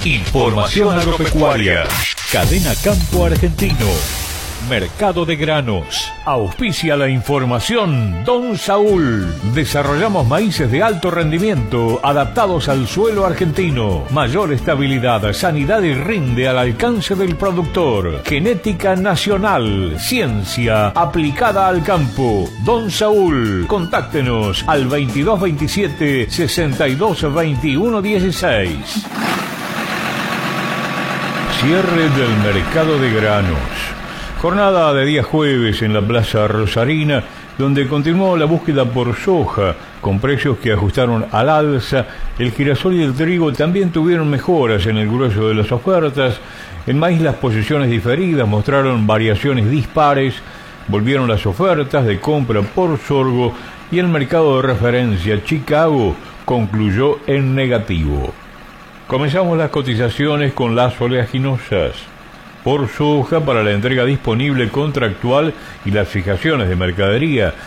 Información agropecuaria. Cadena Campo Argentino. Mercado de granos. Auspicia la información Don Saúl. Desarrollamos maíces de alto rendimiento adaptados al suelo argentino. Mayor estabilidad, sanidad y rinde al alcance del productor. Genética nacional. Ciencia aplicada al campo. Don Saúl. Contáctenos al 2227 62 21 16. Cierre del mercado de granos. Jornada de día jueves en la Plaza Rosarina, donde continuó la búsqueda por soja, con precios que ajustaron al alza. El girasol y el trigo también tuvieron mejoras en el grueso de las ofertas. En maíz las posiciones diferidas mostraron variaciones dispares. Volvieron las ofertas de compra por sorgo y el mercado de referencia Chicago concluyó en negativo. Comenzamos las cotizaciones con las oleaginosas. Por soja, para la entrega disponible contractual y las fijaciones de mercadería